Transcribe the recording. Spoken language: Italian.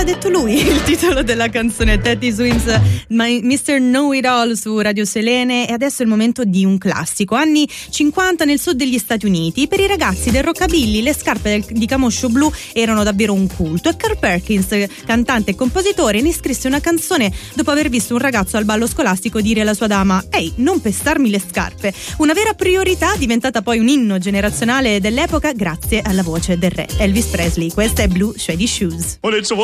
detto lui il titolo della canzone, Teddy Swims, Mr. Know It All su Radio Selene. E adesso è il momento di un classico, anni 50 nel sud degli Stati Uniti. Per i ragazzi del rockabilly le scarpe di camoscio blu erano davvero un culto, e Carl Perkins, cantante e compositore, ne scrisse una canzone dopo aver visto un ragazzo al ballo scolastico dire alla sua dama: ehi, non pestarmi le scarpe. Una vera priorità, diventata poi un inno generazionale dell'epoca grazie alla voce del re Elvis Presley. Questa è Blue Shady Shoes. Well, it's a